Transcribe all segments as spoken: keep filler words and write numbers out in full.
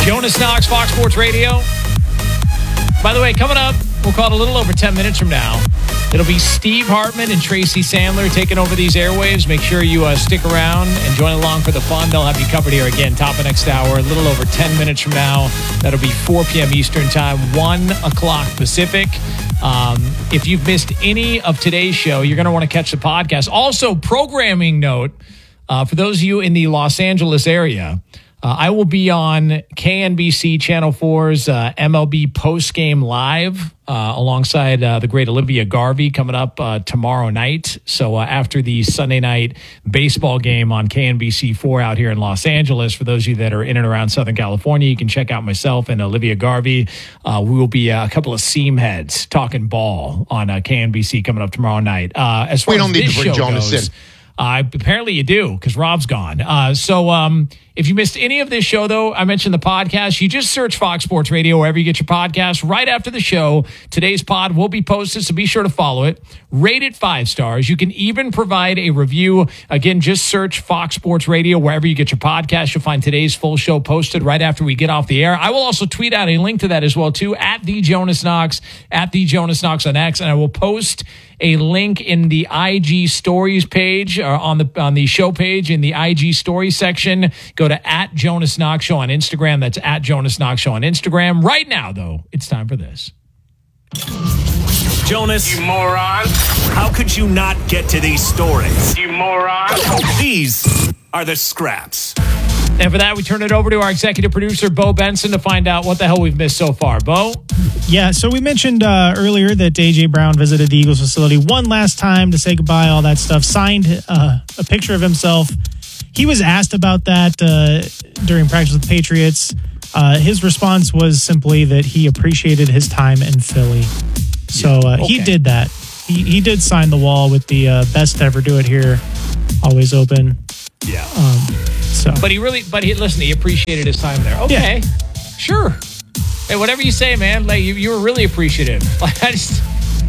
Jonas Knox, Fox Sports Radio. By the way, coming up, we'll call it a little over ten minutes from now. It'll be Steve Hartman and Tracy Sandler taking over these airwaves. Make sure you uh, stick around and join along for the fun. They'll have you covered here again, top of next hour, a little over ten minutes from now. That'll be four p.m. Eastern Time, one o'clock Pacific. Um, if you've missed any of today's show, you're going to want to catch the podcast. Also, programming note, uh, for those of you in the Los Angeles area, Uh, I will be on K N B C Channel four's uh, M L B Postgame Live uh, alongside uh, the great Olivia Garvey coming up uh, tomorrow night. So uh, after the Sunday night baseball game on K N B C four out here in Los Angeles, for those of you that are in and around Southern California, you can check out myself and Olivia Garvey. Uh, we will be uh, a couple of seam heads talking ball on uh, K N B C coming up tomorrow night. Uh, as far we don't as need this to bring show Jonas goes, in. Uh, apparently you do, because Rob's gone. Uh, so um, if you missed any of this show, though, I mentioned the podcast. You just search Fox Sports Radio wherever you get your podcast. Right after the show, today's pod will be posted, so be sure to follow it. Rate it five stars. You can even provide a review. Again, just search Fox Sports Radio wherever you get your podcast. You'll find today's full show posted right after we get off the air. I will also tweet out a link to that as well, too, at the Jonas Knox, at the Jonas Knox on X, and I will post a link in the I G Stories page, or on the on the show page in the I G Stories section. Go to at Jonas Knox Show on Instagram. That's at Jonas Knox Show on Instagram. Right now, though, it's time for this. Jonas, you moron. How could you not get to these stories? You moron. These are the scraps. And for that, we turn it over to our executive producer, Bo Benson, to find out what the hell we've missed so far. Bo? Yeah, so we mentioned uh, earlier that A J. Brown visited the Eagles facility one last time to say goodbye, all that stuff, signed uh, a picture of himself. He was asked about that uh, during practice with the Patriots. Uh, his response was simply that he appreciated his time in Philly. So uh, okay. he did that. He, he did sign the wall with the uh, best to ever do it here, always open. Yeah. Um, so. But he really, but he, listen, he appreciated his time there. Okay. Yeah. Sure. Hey, whatever you say, man. Like, you, you were really appreciative. Like, I just,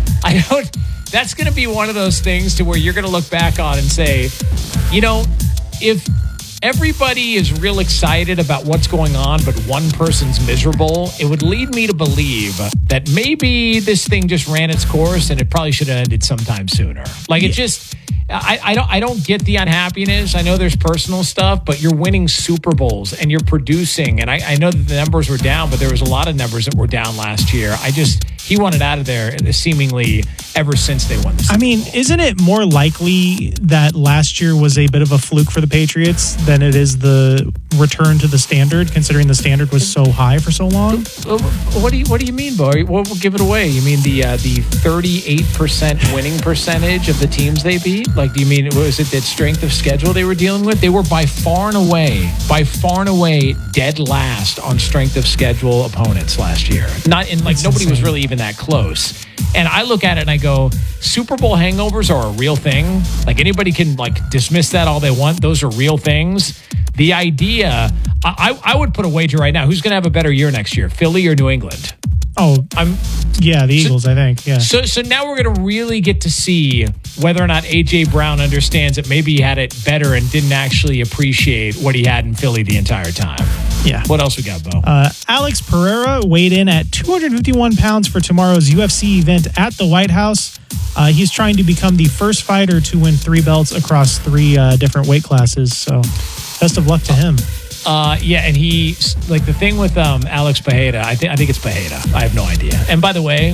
I don't, that's going to be one of those things to where you're going to look back on and say, you know, if everybody is real excited about what's going on, but one person's miserable, it would lead me to believe that maybe this thing just ran its course and it probably should have ended sometime sooner. Like, yeah. it just... I, I don't I don't get the unhappiness. I know there's personal stuff, but you're winning Super Bowls and you're producing. And I, I know that the numbers were down, but there was a lot of numbers that were down last year. I just, he wanted out of there seemingly ever since they won the Super I mean, Bowl. Isn't it more likely that last year was a bit of a fluke for the Patriots than it is the return to the standard, considering the standard was so high for so long? What do you What do you mean, boy? What will give it away? You mean the uh, the thirty-eight percent winning percentage of the teams they beat? Like, do you mean, was it that strength of schedule they were dealing with? They were by far and away, by far and away, dead last on strength of schedule opponents last year. Not in like That's nobody insane. was really even that close. And I look at it and I go, Super Bowl hangovers are a real thing. Like, anybody can like dismiss that all they want. Those are real things. The idea, I, I would put a wager right now. Who's going to have a better year next year, Philly or New England? Oh, I'm yeah, the Eagles, so, I think. Yeah. So so now we're going to really get to see whether or not A J. Brown understands that maybe he had it better and didn't actually appreciate what he had in Philly the entire time. Yeah. What else we got, Bo? Uh, Alex Pereira weighed in at two hundred fifty-one pounds for tomorrow's U F C event at the White House. Uh, he's trying to become the first fighter to win three belts across three uh, different weight classes. So best of luck to him. Uh, yeah, and he, like the thing with um, Alex Pereira, I think I think it's Pereira. I have no idea. And by the way,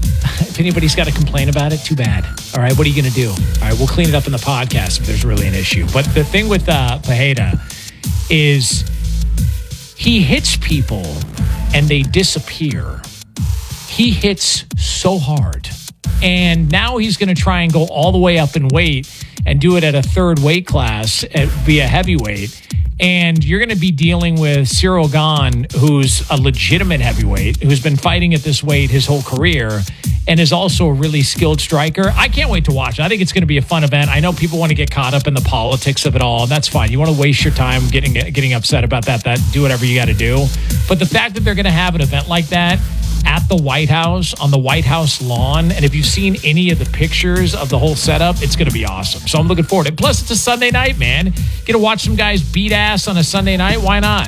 if anybody's got to complain about it, too bad. All right, what are you going to do? All right, we'll clean it up in the podcast if there's really an issue. But the thing with uh, Pereira is he hits people and they disappear. He hits so hard. And now he's going to try and go all the way up in weight and do it at a third weight class, at, be a heavyweight. And you're going to be dealing with Cyril Gane, who's a legitimate heavyweight, who's been fighting at this weight his whole career and is also a really skilled striker. I can't wait to watch it. I think it's going to be a fun event. I know people want to get caught up in the politics of it all, and that's fine. You want to waste your time getting getting upset about that, that do whatever you got to do. But the fact that they're going to have an event like that at the White House, on the White House lawn, and if you've seen any of the pictures of the whole setup, it's going to be awesome. So I'm looking forward to it. Plus, it's a Sunday night, man. Get to watch some guys beat ass on a Sunday night. Why not?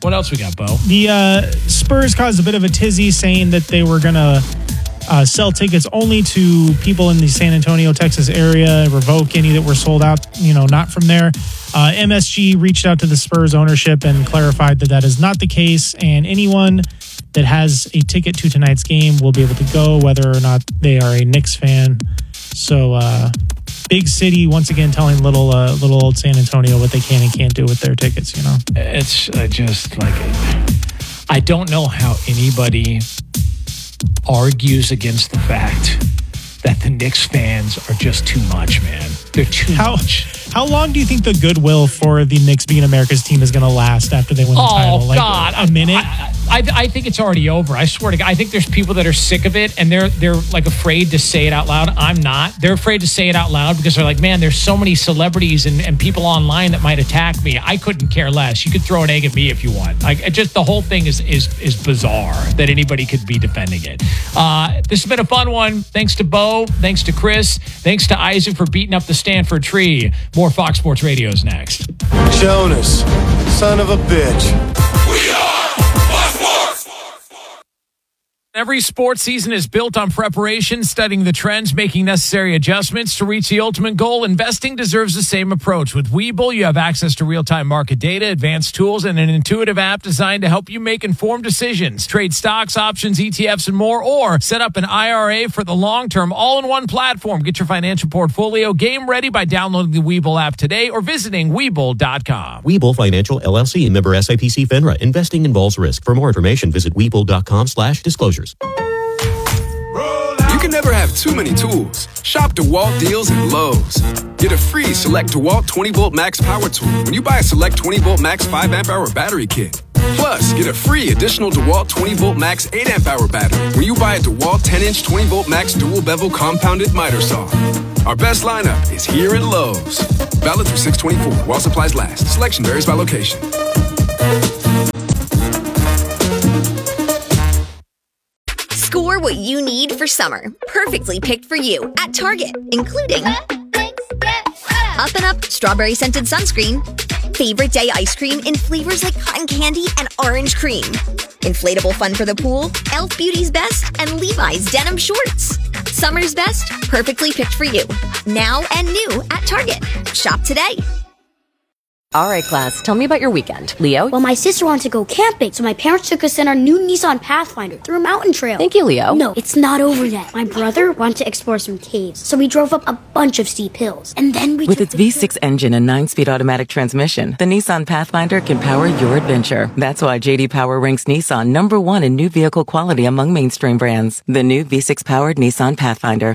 What else we got, Bo? The uh, Spurs caused a bit of a tizzy, saying that they were going to uh, sell tickets only to people in the San Antonio, Texas area, revoke any that were sold out, you know, not from there. Uh, M S G reached out to the Spurs ownership and clarified that that is not the case, and anyone that has a ticket to tonight's game will be able to go, whether or not they are a Knicks fan. So, uh, big city once again telling little, uh, little old San Antonio what they can and can't do with their tickets. You know, it's uh, just like I don't know how anybody argues against the fact that the Knicks fans are just too much, man. They're too how, much. How long do you think the goodwill for the Knicks being America's team is going to last after they win the oh, title? Like God. a minute? I, I, I think it's already over. I swear to God. I think there's people that are sick of it and they're they're like afraid to say it out loud. I'm not. They're afraid to say it out loud because they're like, man, there's so many celebrities and, and people online that might attack me. I couldn't care less. You could throw an egg at me if you want. Like, it just the whole thing is is is bizarre that anybody could be defending it. Uh, this has been a fun one. Thanks to Bo. Thanks to Chris. Thanks to Isaac for beating up the Stanford tree. More Fox Sports Radio is next. Jonas, son of a bitch. We are Fox Sports. Every sports season is built on preparation, studying the trends, making necessary adjustments to reach the ultimate goal. Investing deserves the same approach. With Webull, you have access to real-time market data, advanced tools, and an intuitive app designed to help you make informed decisions. Trade stocks, options, E T Fs, and more, or set up an I R A for the long term, all in one platform. Get your financial portfolio game ready by downloading the Webull app today or visiting Webull dot com. Webull Financial, L L C, member S I P C FINRA. Investing involves risk. For more information, visit Webull dot com slash disclosures. You can never have too many tools. Shop DeWalt deals at Lowe's. Get a free Select DeWalt twenty volt Max power tool when you buy a Select twenty volt Max five amp hour battery kit. Plus, get a free additional DeWalt twenty volt Max eight amp hour battery when you buy a DeWalt ten inch twenty volt Max dual bevel compounded miter saw. Our best lineup is here at Lowe's. Valid through six twenty-four while supplies last. Selection varies by location. Score what you need for summer. Perfectly picked for you at Target, including Up and Up strawberry scented sunscreen, favorite day ice cream in flavors like cotton candy and orange cream, inflatable fun for the pool, Elf Beauty's Best, and Levi's denim shorts. Summer's best, perfectly picked for you. Now and new at Target. Shop today. All right, class, tell me about your weekend. Leo? Well, my sister wanted to go camping, so my parents took us in our new Nissan Pathfinder through a mountain trail. Thank you, Leo. No, it's not over yet. My brother wanted to explore some caves, so we drove up a bunch of steep hills. And then we With its V six engine and nine-speed automatic transmission, the Nissan Pathfinder can power your adventure. That's why J D Power ranks Nissan number one in new vehicle quality among mainstream brands. The new V six-powered Nissan Pathfinder.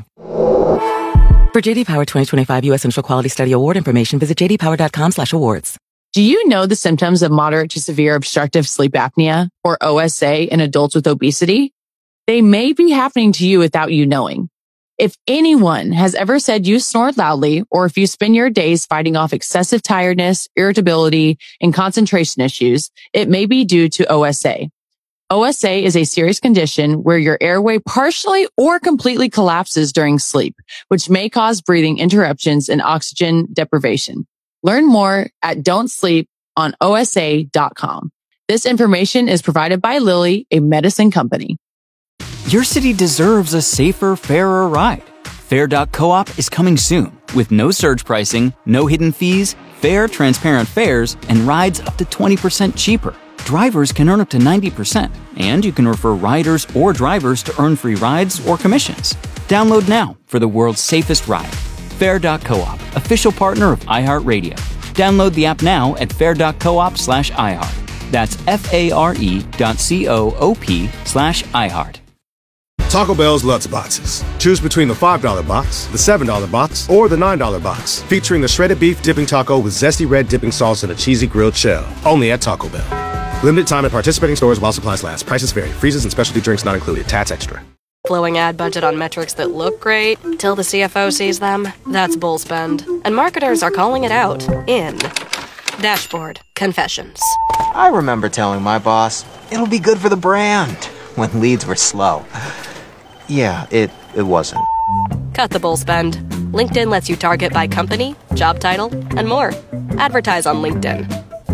For J D Power twenty twenty-five U S Central Quality Study Award information, visit j d power dot com slash awards. Do you know the symptoms of moderate to severe obstructive sleep apnea, or O S A, in adults with obesity? They may be happening to you without you knowing. If anyone has ever said you snore loudly, or if you spend your days fighting off excessive tiredness, irritability, and concentration issues, it may be due to O S A. O S A is a serious condition where your airway partially or completely collapses during sleep, which may cause breathing interruptions and oxygen deprivation. Learn more at don't sleep on O S A dot com. This information is provided by Lilly, a medicine company. Your city deserves a safer, fairer ride. Fair dot coop is coming soon with no surge pricing, no hidden fees, fair, transparent fares, and rides up to twenty percent cheaper. Drivers can earn up to ninety percent, and you can refer riders or drivers to earn free rides or commissions. Download now for the world's safest ride. Fair dot coop, official partner of iHeartRadio. Download the app now at fair dot coop slash iHeart. That's F-A-R-E dot C-O-O-P slash iHeart. Taco Bell's Lutz Boxes. Choose between the five dollar box, the seven dollar box, or the nine dollar box. Featuring the shredded beef dipping taco with zesty red dipping sauce and a cheesy grilled shell. Only at Taco Bell. Limited time at participating stores while supplies last. Prices vary. Freezes and specialty drinks not included. Tats extra. Blowing ad budget on metrics that look great till the C F O sees them. That's bull spend. And marketers are calling it out in Dashboard Confessions. I remember telling my boss, it'll be good for the brand, when leads were slow. Yeah, it, it wasn't. Cut the bull spend. LinkedIn lets you target by company, job title, and more. Advertise on LinkedIn.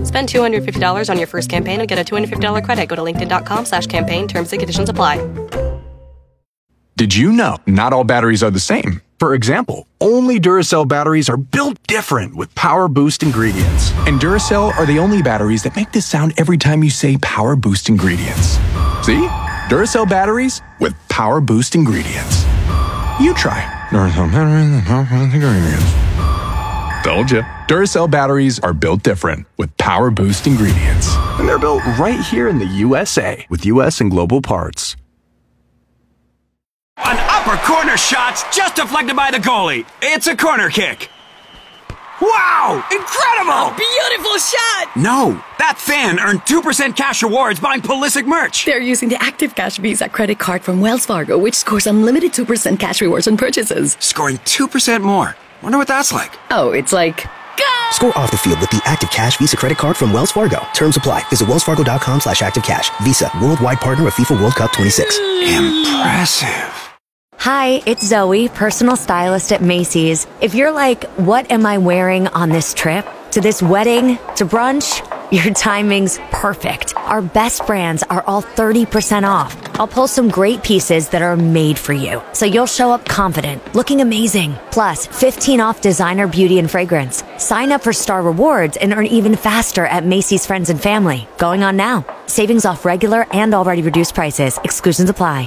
Spend two hundred fifty dollars on your first campaign and get a two hundred fifty dollars credit. Go to linkedin.com slash campaign. Terms and conditions apply. Did you know not all batteries are the same? For example, only Duracell batteries are built different with Power Boost ingredients. And Duracell are the only batteries that make this sound every time you say Power Boost ingredients. See? Duracell batteries with Power Boost ingredients. You try. Duracell batteries with Power Boost ingredients. Told you. Duracell batteries are built different with Power Boost ingredients. And they're built right here in the U S A with U S and global parts. An upper corner shot's just deflected by the goalie. It's a corner kick. Wow! Incredible! Beautiful shot! No, that fan earned two percent cash rewards buying Pulisic merch. They're using the Active Cash Visa credit card from Wells Fargo, which scores unlimited two percent cash rewards on purchases. Scoring two percent more. Wonder what that's like. Oh, it's like... Go! Score off the field with the Active Cash Visa credit card from Wells Fargo. Terms apply. Visit wellsfargo.com slash active cash. Visa, worldwide partner of FIFA World Cup twenty-six. Impressive. Hi, it's Zoe, personal stylist at Macy's. If you're like, what am I wearing on this trip? To this wedding? To brunch? Your timing's perfect. Our best brands are all thirty percent off. I'll pull some great pieces that are made for you, so you'll show up confident, looking amazing. Plus, fifteen off designer beauty and fragrance. Sign up for Star Rewards and earn even faster at Macy's Friends and Family. Going on now. Savings off regular and already reduced prices. Exclusions apply.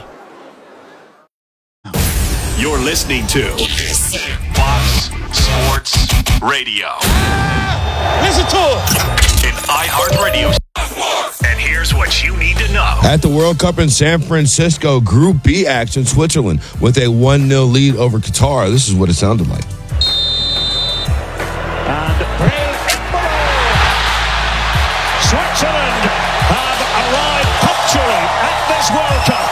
You're listening to Fox Sports Radio. Listen to it. An iHeartRadio. And here's what you need to know. At the World Cup in San Francisco, Group B action, Switzerland with a one nil lead over Qatar. This is what it sounded like. And Switzerland have arrived punctually at this World Cup.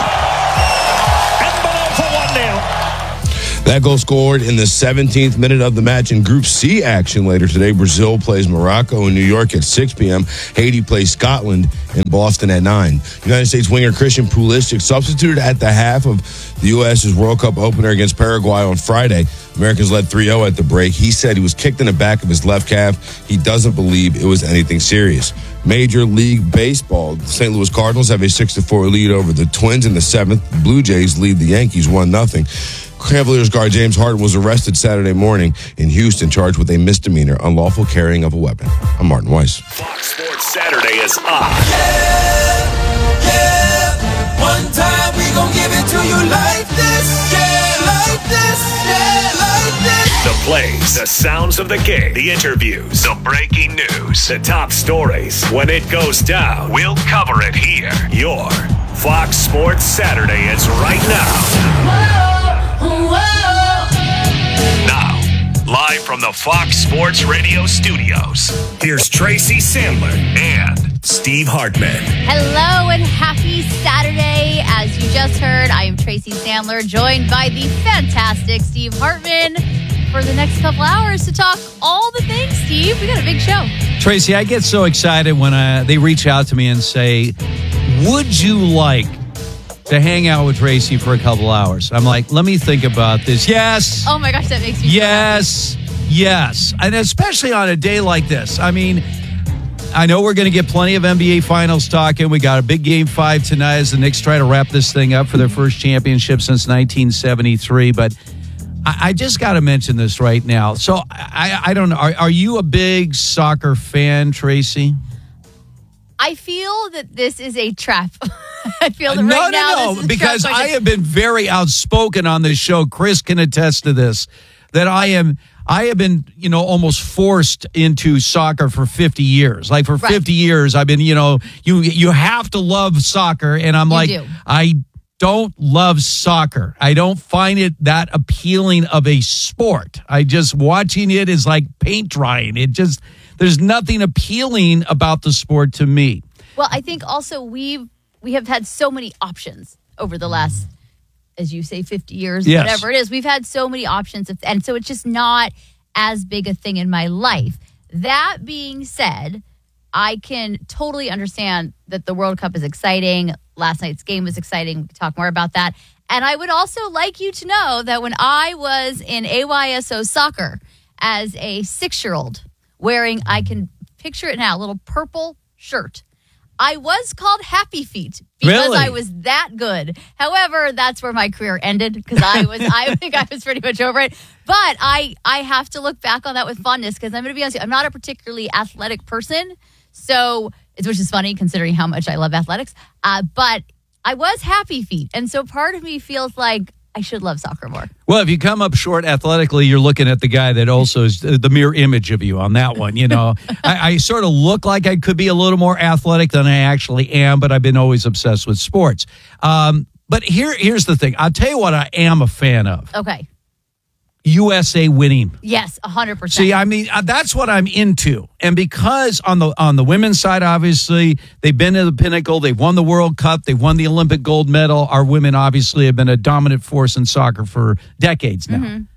Embolo for one nil. That goal scored in the seventeenth minute of the match. In Group C action later today, Brazil plays Morocco in New York at six p.m. Haiti plays Scotland in Boston at nine. United States winger Christian Pulisic substituted at the half of the U S's World Cup opener against Paraguay on Friday. Americans led three oh at the break. He said he was kicked in the back of his left calf. He doesn't believe it was anything serious. Major League Baseball, the Saint Louis Cardinals have a six to four lead over the Twins in the seventh. The Blue Jays lead the Yankees one nothing. Cavaliers guard James Harden was arrested Saturday morning in Houston, charged with a misdemeanor, unlawful carrying of a weapon. I'm Martin Weiss. Fox Sports Saturday is on. Yeah, yeah. One time we gon' give it to you like this. Yeah, like this. Yeah, like this. The plays, the sounds of the game, the interviews, the breaking news, the top stories. When it goes down, we'll cover it here. Your Fox Sports Saturday is right now. Whoa, whoa. Now, live from the Fox Sports Radio studios, here's Tracy Sandler and Steve Hartman. Hello and happy Saturday. As you just heard, I am Tracy Sandler, joined by the fantastic Steve Hartman for the next couple hours to talk all the things, Steve. We got a big show. Tracy, I get so excited when I, they reach out to me and say, would you like to hang out with Tracy for a couple hours? I'm like, let me think about this. Yes. Oh my gosh, that makes me Yes. so happy. Yes. And especially on a day like this. I mean, I know we're going to get plenty of N B A Finals talking. We got a big game five tonight as the Knicks try to wrap this thing up for their first championship since nineteen seventy-three. But I, I just got to mention this right now. So I, I don't know. Are, are you a big soccer fan, Tracy? I feel that this is a trap. I feel that no, right no, now no, this is a because trap. I have been very outspoken on this show. Chris can attest to this, that I am, I have been, you know, almost forced into soccer for fifty years. Like for right. fifty years, I've been, you know, you you have to love soccer, and I'm you like, do. I don't love soccer. I don't find it that appealing of a sport. I just watching it is like paint drying. It just. There's nothing appealing about the sport to me. Well, I think also we've we have had so many options over the last, as you say, fifty years, yes. whatever it is. We've had so many options, and so it's just not as big a thing in my life. That being said, I can totally understand that the World Cup is exciting. Last night's game was exciting. We can talk more about that. And I would also like you to know that when I was in A Y S O soccer as a six-year-old, wearing, I can picture it now, a little purple shirt. I was called Happy Feet because Really? I was that good. However, that's where my career ended because I was, I think I was pretty much over it. But I, I have to look back on that with fondness because I'm going to be honest with you, I'm not a particularly athletic person. So, it's, which is funny considering how much I love athletics. Uh, but I was Happy Feet. And so part of me feels like I should love soccer more. Well, if you come up short athletically, you're looking at the guy that also is the mirror image of you on that one. You know, I, I sort of look like I could be a little more athletic than I actually am, but I've been always obsessed with sports. Um, but here, here's the thing. I'll tell you what I am a fan of. Okay. U S A winning. Yes, one hundred percent. See, I mean, uh, that's what I'm into. And because on the on the women's side, obviously, they've been to the pinnacle. They've won the World Cup. They've won the Olympic gold medal. Our women obviously have been a dominant force in soccer for decades now. Mm-hmm.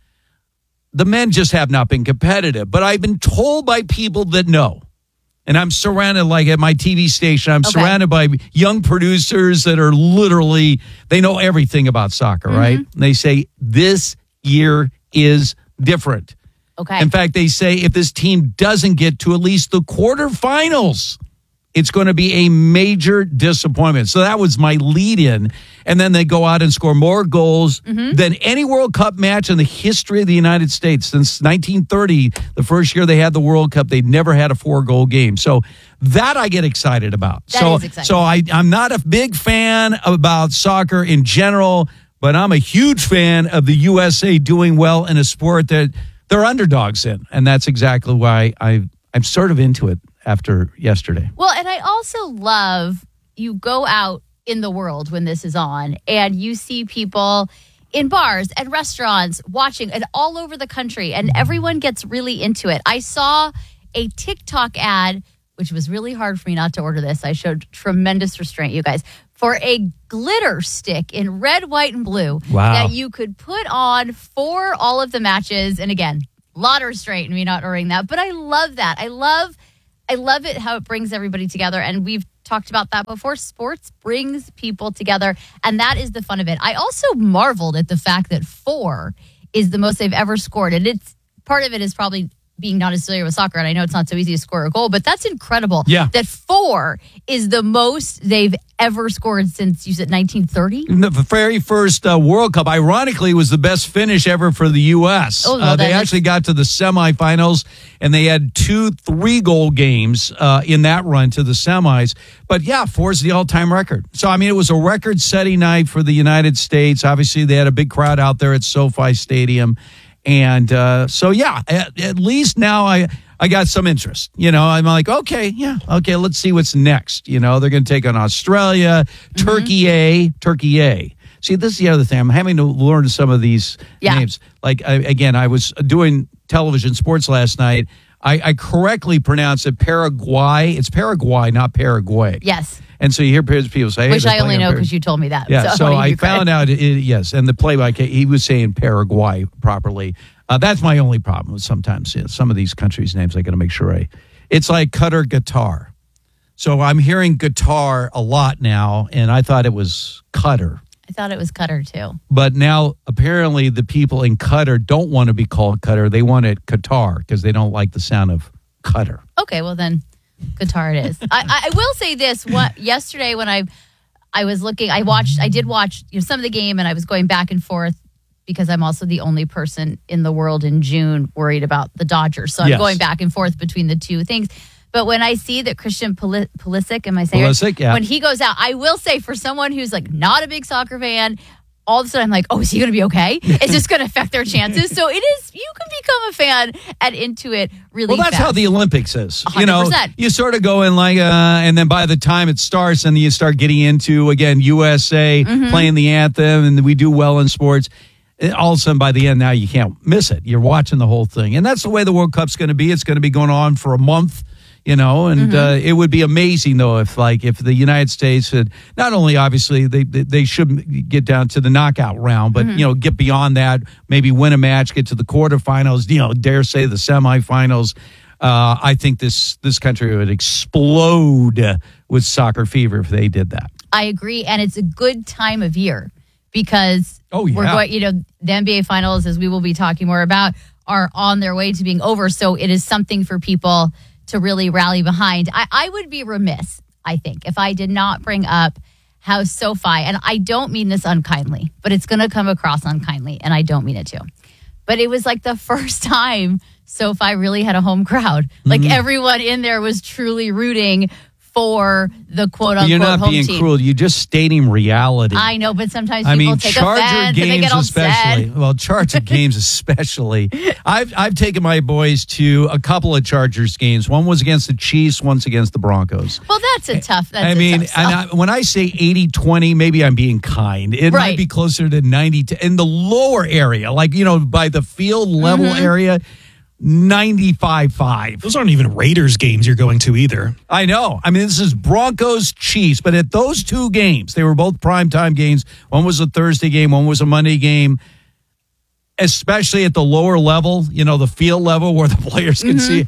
The men just have not been competitive. But I've been told by people that know. And I'm surrounded, like at my T V station, I'm Okay. surrounded by young producers that are literally, they know everything about soccer, Mm-hmm. right? And they say, this year is different. Okay. In fact, they say if this team doesn't get to at least the quarterfinals, it's going to be a major disappointment. So that was my lead in. And then they go out and score more goals Mm-hmm. than any World Cup match in the history of the United States. Since nineteen thirty, the first year they had the World Cup, they'd never had a four goal game. So that I get excited about. That so is exciting. so I, I'm not a big fan about soccer in general, but I'm a huge fan of the U S A doing well in a sport that they're underdogs in. And that's exactly why I, I'm sort of into it after yesterday. Well, and I also love you go out in the world when this is on and you see people in bars and restaurants watching and all over the country and everyone gets really into it. I saw a TikTok ad, which was really hard for me not to order this. I showed tremendous restraint, you guys, for a glitter stick in red, white, and blue Wow. that you could put on for all of the matches. And again, a lot of restraint in me not ordering that. But I love that. I love I love it how it brings everybody together. And we've talked about that before. Sports brings people together. And that is the fun of it. I also marveled at the fact that four is the most they've ever scored. And it's part of it is probably being not as familiar with soccer, and I know it's not so easy to score a goal, but that's incredible. Yeah. That four is the most they've ever scored since, you said, nineteen thirty? The very first uh, World Cup, ironically, was the best finish ever for the U S. Oh, well, uh, they then actually got to the semifinals, and they had two three-goal games uh, in that run to the semis. But, yeah, four's the all-time record. So, I mean, it was a record-setting night for the United States. Obviously, they had a big crowd out there at SoFi Stadium. And uh, so, yeah, at, at least now I I got some interest. You know, I'm like, okay, yeah, okay, let's see what's next. You know, they're going to take on Australia, Mm-hmm. Turkey A, Turkey A. See, this is the other thing. I'm having to learn some of these Yeah. names. Like, I, again, I was doing television sports last night. I, I correctly pronounce it Paraguay. It's Paraguay, not Paraguay. Yes. And so you hear people say, hey, Which they're I only playing know on because you told me that. yeah, so, wanna give I you credit. found out, it, yes, and the play-by he was saying Paraguay properly. Uh, that's my only problem with sometimes yeah, some of these countries' names. I got to make sure I. It's like Qatar guitar, so I'm hearing guitar a lot now, and I thought it was Qatar, I thought it was Qatar, too. but now apparently the people in Qatar don't want to be called Qatar; they want it Qatar because they don't like the sound of Qatar. Okay, well then, Qatar it is. I, I, I will say this: what yesterday when I I was looking, I watched, I did watch you know, some of the game, and I was going back and forth because I'm also the only person in the world in June worried about the Dodgers, so I'm Yes. going back and forth between the two things. But when I see that Christian Puli- Pulisic, am I saying it? Pulisic, yeah. When he goes out, I will say for someone who's like not a big soccer fan, all of a sudden I'm like, oh, is he going to be okay? Is this going to affect their chances? So it is, you can become a fan and into it really Well, that's fast. how the Olympics is. one You know, hundred percent. you sort of go in like, uh, and then by the time it starts, and you start getting into, again, U S A Mhm. playing the anthem, and we do well in sports. And all of a sudden, by the end, now you can't miss it. You're watching the whole thing. And that's the way the World Cup's going to be. It's going to be going on for a month. You know, and Mhm. uh, it would be amazing though if, like, if the United States had not only obviously they they, they should get down to the knockout round, but Mhm. you know, get beyond that, maybe win a match, get to the quarterfinals, you know, dare say the semifinals. Uh, I think this this country would explode with soccer fever if they did that. I agree, and it's a good time of year because Oh, we're yeah. going. You know, the N B A finals, as we will be talking more about, are on their way to being over. So it is something for people to really rally behind. I, I would be remiss, I think, if I did not bring up how SoFi, and I don't mean this unkindly, but it's going to come across unkindly, and I don't mean it to. But it was like the first time SoFi really had a home crowd. Like Mhm. everyone in there was truly rooting for the quote-unquote You're not home being team. cruel. You're just stating reality. I know, but sometimes I people mean, take Charger offense and they games get especially. upset. Well, Charger games especially. I've I've taken my boys to a couple of Chargers games. One was against the Chiefs, one's against the Broncos. Well, that's a tough. That's I a mean, tough sell. and I, when I say eighty twenty, maybe I'm being kind. It Right. might be closer to ninety to, in the lower area, like, you know, by the field level Mhm. area. ninety-five five. Those aren't even Raiders games you're going to either. I know. I mean, this is Broncos Chiefs, but at those two games, they were both primetime games. One was a Thursday game, one was a Monday game. Especially at the lower level, you know, the field level where the players can Mhm. see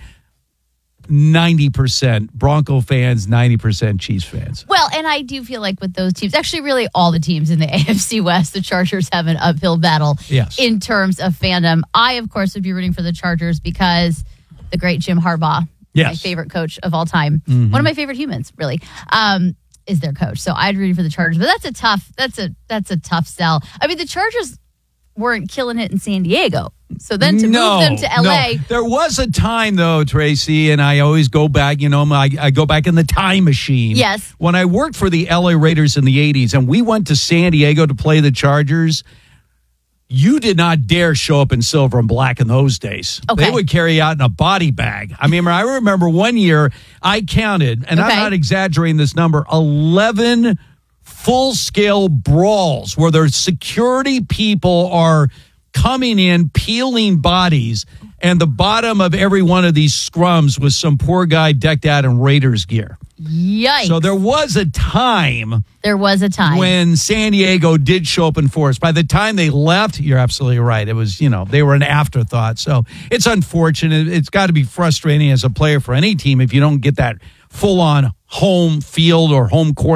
ninety percent Bronco fans, ninety percent Chiefs fans. Well, and I do feel like with those teams, actually really all the teams in the A F C West, the Chargers have an uphill battle Yes. in terms of fandom. I, of course, would be rooting for the Chargers because the great Jim Harbaugh, my Yes. favorite coach of all time, Mhm. one of my favorite humans, really, um, is their coach. So I'd root for the Chargers, but that's a tough, that's a that's a tough sell. I mean, the Chargers weren't killing it in San Diego, so then to no, move them to L A. no. There was a time, though, Tracy, and I always go back, you know, I, I go back in the time machine. Yes. When I worked for the L A Raiders in the eighties, and we went to San Diego to play the Chargers, you did not dare show up in silver and black in those days. Okay. They would carry you out in a body bag. I mean, I remember one year I counted, and Okay. I'm not exaggerating this number, eleven full-scale brawls where their security people are coming in, peeling bodies, and the bottom of every one of these scrums was some poor guy decked out in Raiders gear. Yikes. So there was a time There was a time. when San Diego did show up in force. By the time they left, you're absolutely right. It was, you know, they were an afterthought. So it's unfortunate. It's got to be frustrating as a player for any team if you don't get that full-on home field or home court